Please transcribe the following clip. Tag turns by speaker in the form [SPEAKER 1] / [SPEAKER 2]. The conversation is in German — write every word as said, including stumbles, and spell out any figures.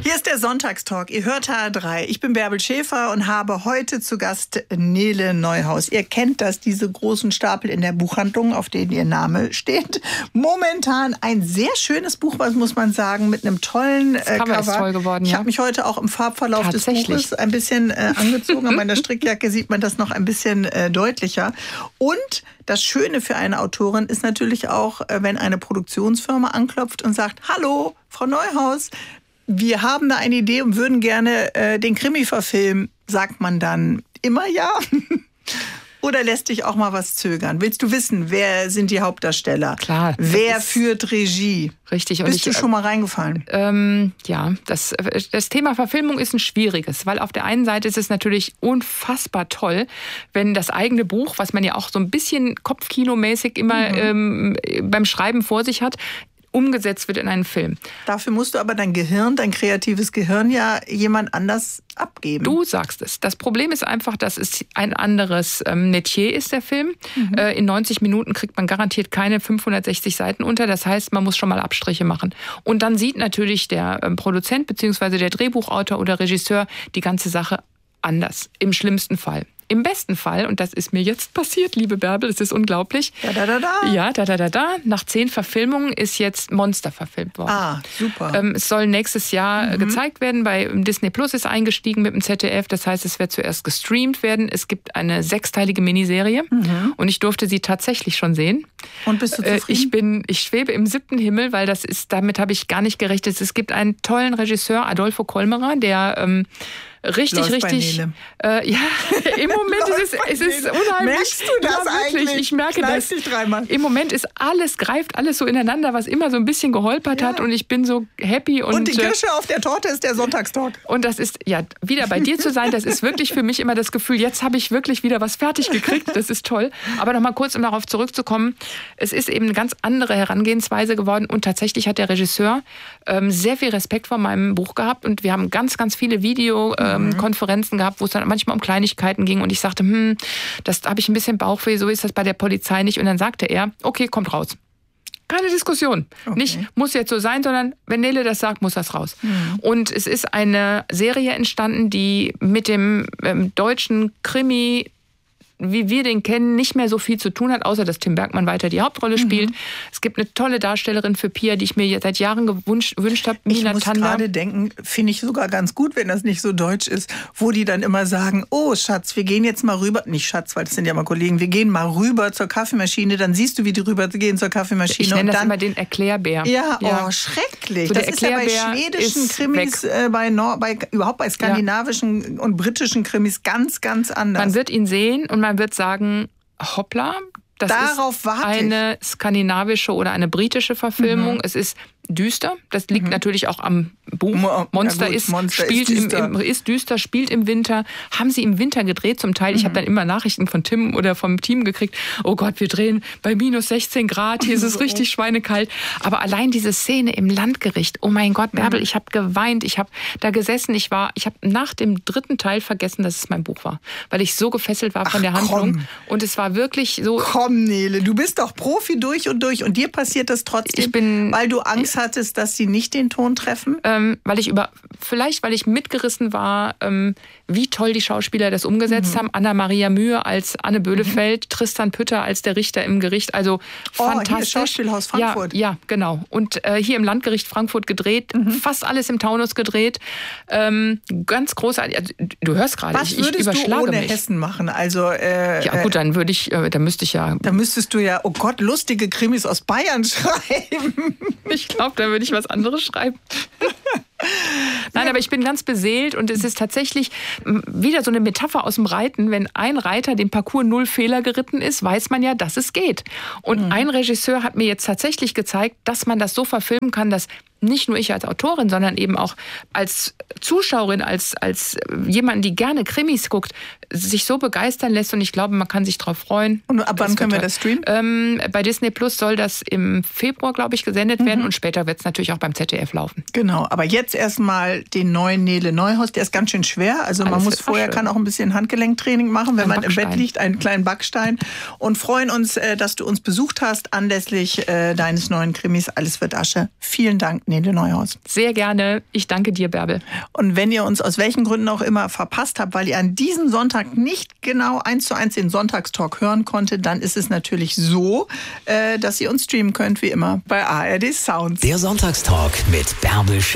[SPEAKER 1] Hier ist der Sonntagstalk. Ihr hört H R drei. Ich bin Bärbel Schäfer und habe heute zu Gast Nele Neuhaus. Ihr kennt das, diese großen Stapel in der Buchhandlung, auf denen ihr Name steht. Momentan ein sehr schönes Buch, was muss man sagen, mit einem tollen äh,
[SPEAKER 2] das Cover.
[SPEAKER 1] Cover.
[SPEAKER 2] Ist toll geworden,
[SPEAKER 1] ich
[SPEAKER 2] ja.
[SPEAKER 1] habe mich heute auch im Farbverlauf des Buches ein bisschen äh, angezogen. An meiner Strickjacke sieht man das noch ein bisschen äh, deutlicher. Und das Schöne für eine Autorin ist natürlich auch, äh, wenn eine Produktionsfirma anklopft und sagt, hallo, Frau Neuhaus, wir haben da eine Idee und würden gerne äh, den Krimi verfilmen. Sagt man dann immer ja? Oder lässt dich auch mal was zögern? Willst du wissen, wer sind die Hauptdarsteller?
[SPEAKER 2] Klar.
[SPEAKER 1] Wer führt Regie?
[SPEAKER 2] Richtig.
[SPEAKER 1] Bist
[SPEAKER 2] und
[SPEAKER 1] du
[SPEAKER 2] ich,
[SPEAKER 1] schon mal reingefallen?
[SPEAKER 2] Ähm, ja, das, das Thema Verfilmung ist ein schwieriges, weil auf der einen Seite ist es natürlich unfassbar toll, wenn das eigene Buch, was man ja auch so ein bisschen kopfkinomäßig immer mhm. ähm, beim Schreiben vor sich hat, umgesetzt wird in einen Film.
[SPEAKER 1] Dafür musst du aber dein Gehirn, dein kreatives Gehirn ja jemand anders abgeben.
[SPEAKER 2] Du sagst es. Das Problem ist einfach, dass es ein anderes ähm, Metier ist, der Film. Mhm. Äh, in neunzig Minuten kriegt man garantiert keine fünfhundertsechzig Seiten unter. Das heißt, man muss schon mal Abstriche machen. Und dann sieht natürlich der ähm, Produzent bzw. der Drehbuchautor oder Regisseur die ganze Sache anders. Im schlimmsten Fall. Im besten Fall, und das ist mir jetzt passiert, liebe Bärbel, es ist unglaublich.
[SPEAKER 1] Da, da, da, da.
[SPEAKER 2] Ja, da, da, da, da. Nach zehn Verfilmungen ist jetzt Monster verfilmt worden.
[SPEAKER 1] Ah, super.
[SPEAKER 2] Ähm, es soll nächstes Jahr mhm. gezeigt werden. Bei Disney Plus ist eingestiegen mit dem Z D F. Das heißt, es wird zuerst gestreamt werden. Es gibt eine sechsteilige Miniserie. Mhm. Und ich durfte sie tatsächlich schon sehen.
[SPEAKER 1] Und bist du zufrieden?
[SPEAKER 2] Äh, ich bin, ich schwebe im siebten Himmel, weil das ist, damit habe ich gar nicht gerechnet. Es gibt einen tollen Regisseur, Adolfo Kolmerer, der ähm, Richtig,
[SPEAKER 1] Läuft
[SPEAKER 2] richtig. Äh, ja, im Moment ist es, es ist unheimlich.
[SPEAKER 1] Merkst du das
[SPEAKER 2] ja, wirklich,
[SPEAKER 1] eigentlich?
[SPEAKER 2] Ich merke
[SPEAKER 1] Kneif
[SPEAKER 2] das.
[SPEAKER 1] dich dreimal.
[SPEAKER 2] Im Moment ist alles, greift alles so ineinander, was immer so ein bisschen geholpert ja. hat und ich bin so happy. Und,
[SPEAKER 1] und die Kirsche auf der Torte ist der Sonntagstalk.
[SPEAKER 2] Und das ist, ja, wieder bei dir zu sein, das ist wirklich für mich immer das Gefühl, jetzt habe ich wirklich wieder was fertig gekriegt, das ist toll. Aber nochmal kurz, um darauf zurückzukommen, es ist eben eine ganz andere Herangehensweise geworden und tatsächlich hat der Regisseur ähm, sehr viel Respekt vor meinem Buch gehabt und wir haben ganz, ganz viele Videokonferenzen ähm, gehabt, wo es dann manchmal um Kleinigkeiten ging und ich sagte, hm, das habe ich ein bisschen Bauchweh, so ist das bei der Polizei nicht. Und dann sagte er, okay, kommt raus. Keine Diskussion. Okay. Nicht, muss jetzt so sein, sondern wenn Nele das sagt, muss das raus. Mhm. Und es ist eine Serie entstanden, die mit dem ähm, deutschen Krimi, wie wir den kennen, nicht mehr so viel zu tun hat, außer dass Tim Bergmann weiter die Hauptrolle spielt. Mhm. Es gibt eine tolle Darstellerin für Pia, die ich mir seit Jahren gewünscht, gewünscht habe.
[SPEAKER 1] Ich muss gerade denken, finde ich sogar ganz gut, wenn das nicht so deutsch ist, wo die dann immer sagen, oh Schatz, wir gehen jetzt mal rüber, nicht Schatz, weil das sind ja mal Kollegen, wir gehen mal rüber zur Kaffeemaschine, dann siehst du, wie die rübergehen zur Kaffeemaschine.
[SPEAKER 2] Ich nenne
[SPEAKER 1] und
[SPEAKER 2] das
[SPEAKER 1] dann,
[SPEAKER 2] immer den Erklärbär.
[SPEAKER 1] Ja, ja. Oh, schrecklich.
[SPEAKER 2] So,
[SPEAKER 1] das ist ja bei schwedischen Krimis, äh, bei, Nord-, bei überhaupt bei skandinavischen ja. und britischen Krimis ganz, ganz anders.
[SPEAKER 2] Man wird ihn sehen und man wird sagen, hoppla, das
[SPEAKER 1] Darauf
[SPEAKER 2] ist
[SPEAKER 1] warte
[SPEAKER 2] eine skandinavische oder eine britische Verfilmung. Mhm. Es ist düster. Das liegt mhm. natürlich auch am Buch. Monster, ja gut, ist, Monster spielt ist, düster. Im, im, ist düster, spielt im Winter. Haben sie im Winter gedreht zum Teil. Mhm. Ich habe dann immer Nachrichten von Tim oder vom Team gekriegt. Oh Gott, wir drehen bei minus sechzehn Grad. Hier ist es richtig schweinekalt. Aber allein diese Szene im Landgericht. Oh mein Gott, Bärbel, mhm. ich habe geweint. Ich habe da gesessen. Ich war, ich habe nach dem dritten Teil vergessen, dass es mein Buch war. Weil ich so gefesselt war von Ach, der Handlung. Komm. Und es war wirklich so...
[SPEAKER 1] Komm, Nele, du bist doch Profi durch und durch. Und dir passiert das trotzdem,
[SPEAKER 2] ich bin,
[SPEAKER 1] weil du Angst hattest, dass sie nicht den Ton treffen?
[SPEAKER 2] Ähm, weil ich über, vielleicht weil ich mitgerissen war, ähm, wie toll die Schauspieler das umgesetzt mhm. haben. Anna-Maria Mühe als Anne Böhlefeld, mhm. Tristan Pütter als der Richter im Gericht. Also
[SPEAKER 1] oh,
[SPEAKER 2] fantastisch.
[SPEAKER 1] Hier Schauspielhaus Frankfurt.
[SPEAKER 2] Ja, ja genau. Und äh, hier im Landgericht Frankfurt gedreht, mhm. fast alles im Taunus gedreht. Ähm, ganz großartig. Also, du hörst gerade,
[SPEAKER 1] Was
[SPEAKER 2] ich, ich
[SPEAKER 1] würdest
[SPEAKER 2] überschlage
[SPEAKER 1] du ohne
[SPEAKER 2] mich.
[SPEAKER 1] Hessen machen? Also äh,
[SPEAKER 2] ja gut, dann würde ich, äh, da müsste ich ja.
[SPEAKER 1] Da müsstest du ja, oh Gott, lustige Krimis aus Bayern schreiben.
[SPEAKER 2] Ich glaube, da würde ich was anderes schreiben. Nein, aber ich bin ganz beseelt und es ist tatsächlich wieder so eine Metapher aus dem Reiten. Wenn ein Reiter den Parcours null Fehler geritten ist, weiß man ja, dass es geht. Und mhm. ein Regisseur hat mir jetzt tatsächlich gezeigt, dass man das so verfilmen kann, dass nicht nur ich als Autorin, sondern eben auch als Zuschauerin, als, als jemand, die gerne Krimis guckt, sich so begeistern lässt und ich glaube, man kann sich darauf freuen.
[SPEAKER 1] Und ab wann können wir das streamen?
[SPEAKER 2] Ähm, bei Disney Plus soll das im Februar, glaube ich, gesendet mhm. werden und später wird es natürlich auch beim Z D F laufen.
[SPEAKER 1] Genau, aber jetzt erstmal den neuen Nele Neuhaus, der ist ganz schön schwer, also Alles man muss vorher, kann auch ein bisschen Handgelenktraining machen, wenn ein man Backstein. im Bett liegt, einen kleinen Backstein und freuen uns, dass du uns besucht hast anlässlich deines neuen Krimis Alles wird Asche. Vielen Dank. Nele Neuhaus.
[SPEAKER 2] Sehr gerne. Ich danke dir, Bärbel.
[SPEAKER 1] Und wenn ihr uns aus welchen Gründen auch immer verpasst habt, weil ihr an diesem Sonntag nicht genau eins zu eins den Sonntagstalk hören konntet, dann ist es natürlich so, dass ihr uns streamen könnt, wie immer, bei A R D Sounds.
[SPEAKER 3] Der Sonntagstalk mit Bärbel Schäfer.